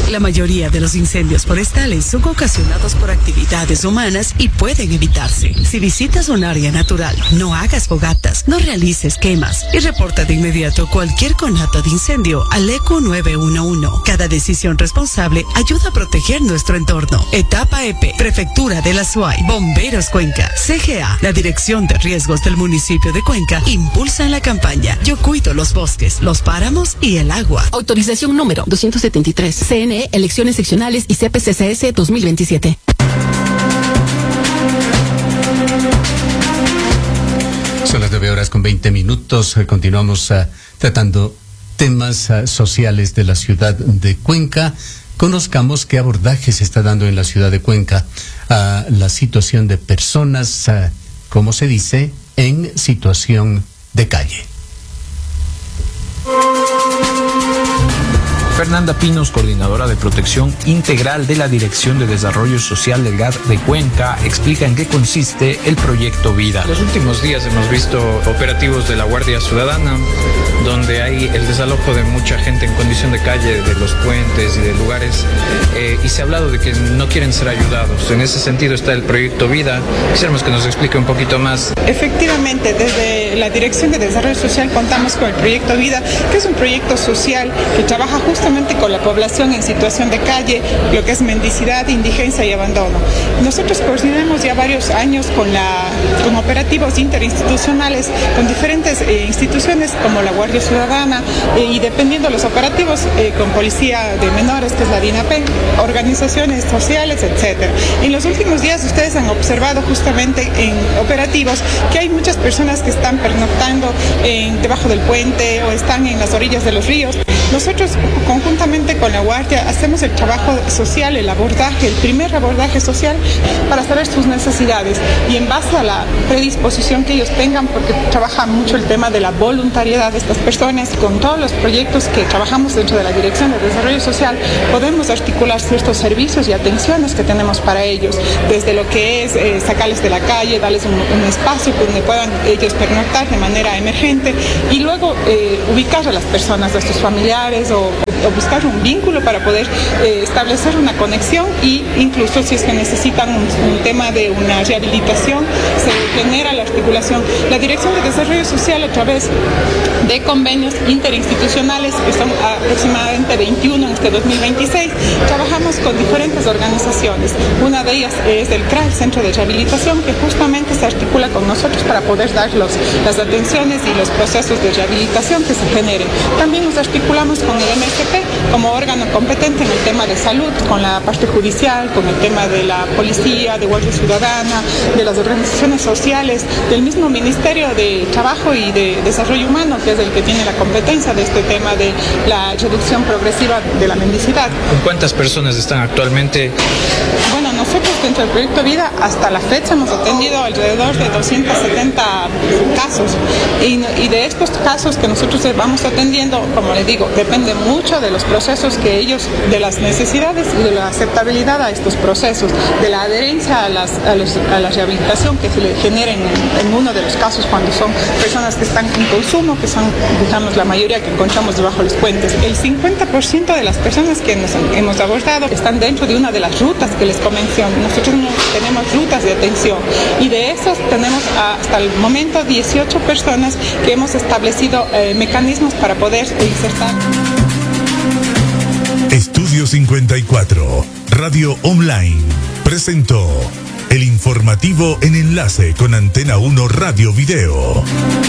La mayoría de los incendios forestales son ocasionados por actividades humanas y pueden evitarse. Si visitas un área natural, no hagas fogatas, no realices quemas y reporta de inmediato cualquier conato de incendio al ECU 911. Cada decisión responsable ayuda a proteger nuestro entorno. Etapa EP, Prefectura de la SUAY, Bomberos Cuenca, CGA, la Dirección de Riesgos del municipio de Cuenca, impulsan la campaña Yo cuido los bosques, los páramos y el agua. Autorización número 273. CNE, elecciones seccionales y CPCCS 2027. Son las 9:20. Continuamos tratando temas sociales de la ciudad de Cuenca. Conozcamos qué abordaje se está dando en la ciudad de Cuenca a la situación de personas, como se dice, en situación de calle. Fernanda Pinos, coordinadora de protección integral de la Dirección de Desarrollo Social del GAD de Cuenca, explica en qué consiste el proyecto Vida. Los últimos días hemos visto operativos de la Guardia Ciudadana, donde hay el desalojo de mucha gente en condición de calle, de los puentes y de lugares, y se ha hablado de que no quieren ser ayudados. En ese sentido está el proyecto Vida. Quisiéramos que nos explique un poquito más. Efectivamente, desde la Dirección de Desarrollo Social contamos con el proyecto Vida, que es un proyecto social que trabaja justamente con la población en situación de calle, lo que es mendicidad, indigencia y abandono. Nosotros coordinamos ya varios años con operativos interinstitucionales con diferentes instituciones como la Guardia Ciudadana y dependiendo de los operativos con Policía de Menores, que es la DINAPE, organizaciones sociales, etc. En los últimos días ustedes han observado justamente en operativos que hay muchas personas que están pernoctando debajo del puente o están en las orillas de los ríos. Nosotros, conjuntamente con la Guardia, hacemos el trabajo social, el primer abordaje social para saber sus necesidades y en base a la predisposición que ellos tengan, porque trabaja mucho el tema de la voluntariedad de estas personas, con todos los proyectos que trabajamos dentro de la Dirección de Desarrollo Social, podemos articular ciertos servicios y atenciones que tenemos para ellos, desde lo que es sacarles de la calle, darles un espacio donde puedan ellos pernoctar de manera emergente y luego ubicar a las personas, a sus familiares, o buscar un vínculo para poder establecer una conexión y incluso si es que necesitan un tema de una rehabilitación, se genera la articulación. La Dirección de Desarrollo Social, a través de convenios interinstitucionales, que son aproximadamente 21 en este 2026, trabajamos con diferentes organizaciones. Una de ellas es el CRA, el Centro de Rehabilitación, que justamente se articula con nosotros para poder dar las atenciones y los procesos de rehabilitación que se generen. También nos articulamos con el MSP como órgano competente en el tema de salud, con la parte judicial, con el tema de la policía, de Guardia Ciudadana, de las organizaciones sociales, del mismo Ministerio de Trabajo y de Desarrollo Humano, que es el que tiene la competencia de este tema de la reducción progresiva de la mendicidad. ¿Cuántas personas están actualmente? Bueno, nosotros dentro del proyecto Vida hasta la fecha hemos atendido alrededor de 270 casos y de estos casos que nosotros vamos atendiendo, como les digo, depende mucho de los procesos que ellos, de las necesidades y de la aceptabilidad a estos procesos, de la adherencia a la rehabilitación que se le generen en uno de los casos cuando son personas que están en consumo, que son, digamos, la mayoría que encontramos debajo de los puentes. El 50% de las personas que hemos abordado están dentro de una de las rutas que les menciono. Nosotros tenemos rutas de atención y de esos tenemos hasta el momento 18 personas que hemos establecido mecanismos para poder insertar. Estudio 54, Radio Online, presentó el informativo en enlace con Antena 1 Radio Video.